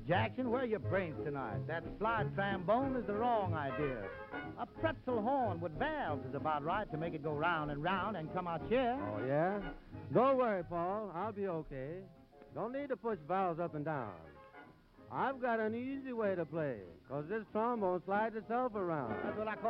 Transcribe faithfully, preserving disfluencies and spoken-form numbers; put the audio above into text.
Jackson, where are your brains tonight? That slide trombone is the wrong idea. A pretzel horn with valves is about right to make it go round and round and come out here. Oh, yeah? Don't worry, Paul. I'll be okay. Don't need to push valves up and down. I've got an easy way to play, because this trombone slides itself around. That's what I call